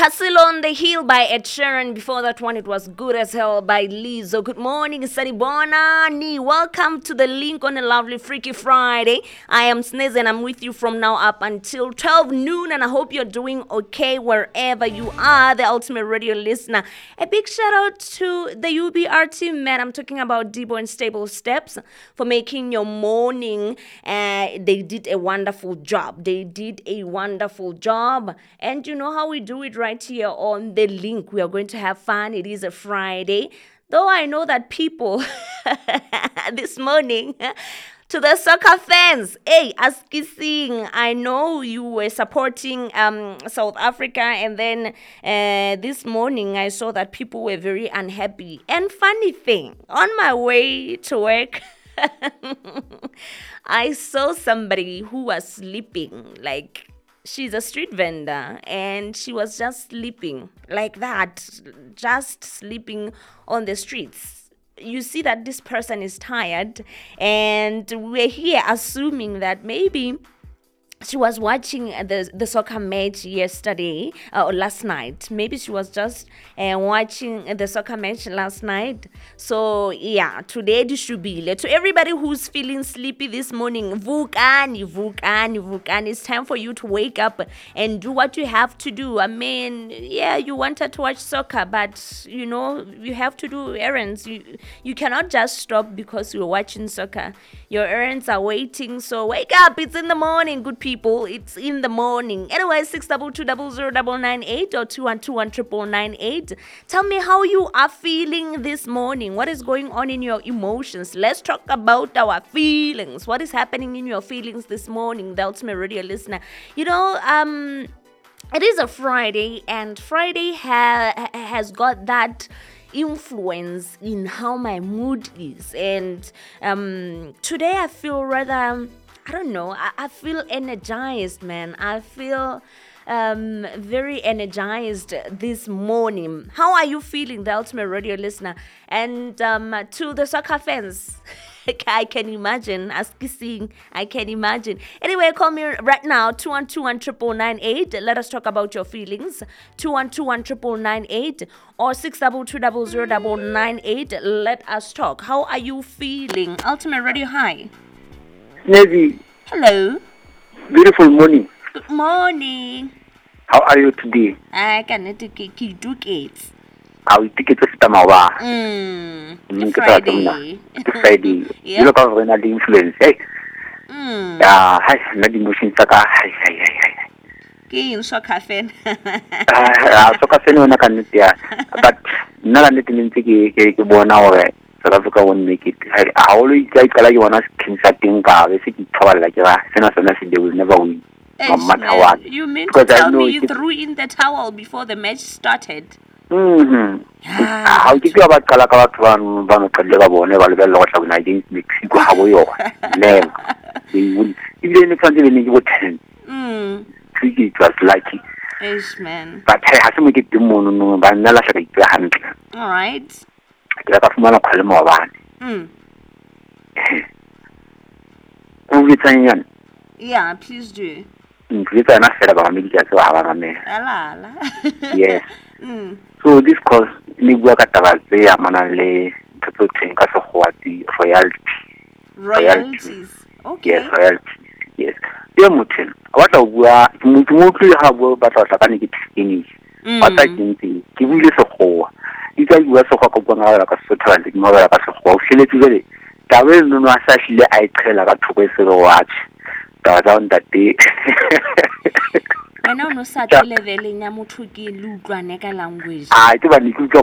Castle on the Hill by Ed Sheeran. Before that one, it was Good as Hell by Lizzo. Good morning, Saribonani. Welcome to the link on a lovely Freaky Friday. I am Snez and I'm with you from now up until 12 noon. And I hope you're doing okay wherever you are, the ultimate radio listener. A big shout out to the UBR team, man. I'm talking about Debo and Stable Steps for making your morning. They did a wonderful job. And you know how we do it right here on the link. We are going to have fun. It is a Friday. Though I know that people this morning, to the soccer fans, hey, Askising, I know you were supporting South Africa, and then this morning I saw that people were very unhappy. And funny thing, on my way to work, I saw somebody who was sleeping, like she's a street vendor, and she was just sleeping like that, just sleeping on the streets. You see that this person is tired, and we're here assuming that maybe she was watching the soccer match yesterday or last night. Maybe she was just watching the soccer match last night. So yeah, today this should be to everybody who's feeling sleepy this morning. Vukani. It's time for you to wake up and do what you have to do. I mean, yeah, you wanted to watch soccer, but you know you have to do errands. You cannot just stop because you're watching soccer. Your errands are waiting. So wake up. It's in the morning, good people. It's in the morning. Anyway, 622000998 or 21219998. Tell me how you are feeling this morning. What is going on in your emotions? Let's talk about our feelings. What is happening in your feelings this morning, the ultimate radio listener? You know, it is a Friday, and Friday has got that influence in how my mood is. And today I feel rather, I don't know, I feel energized, man. I feel very energized this morning. How are you feeling, the ultimate radio listener? And to the soccer fans, I can imagine, I can imagine. Anyway, call me right now, 21219998. Let us talk about your feelings. 21219998 or 622000998. Let us talk. How are you feeling? Ultimate Radio, hi. Navy. Hello. Beautiful morning. Good morning. How are you today? I can take it. I will take it to Stamawa. Friday. Friday. You look over the influence, eh? Yeah, hi, not emotion saka. Hi. King soccer fan. Soccer fan on a can, yeah. But not anything in Tiki born hour. South Africa won't make it. I always like you want to something car. They say it's like they will never win. No matter what. You mean to tell me you threw in the towel before the match started? How did you about Kalakawa one Kaleva never the Lord of Mexico? How are you? Never. They will. If they country you would tell. It was lucky. Yes, man. But I have to make it the moon, but never shall the hand. All right. Yeah, please do. Yes. So this cause royalties. Okay. Yes, royalties. Yes. Dear Mutin, what are we have but I can get English. What I think give you so whole. You guys were so like a sotan, ignore like a whole. She let you very. There will no actually I tell like a 2 weeks ago watch. Down that day. I know no such level in Yamutuki Lugra Nega language. I do